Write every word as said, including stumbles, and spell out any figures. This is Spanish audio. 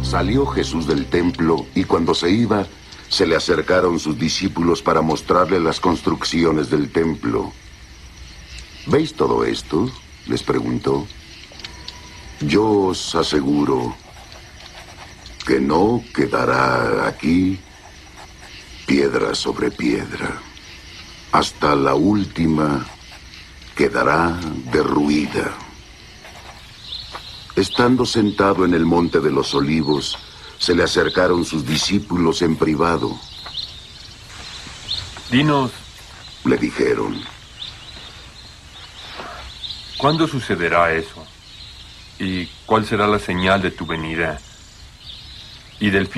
Salió Jesús del templo y cuando se iba, se le acercaron sus discípulos para mostrarle las construcciones del templo. ¿Veis todo esto?, les preguntó. Yo os aseguro que no quedará aquí piedra sobre piedra. Hasta la última quedará derruida. Estando sentado en el monte de los Olivos, se le acercaron sus discípulos en privado. Dinos, le dijeron, ¿cuándo sucederá eso? ¿Y cuál será la señal de tu venida y del fin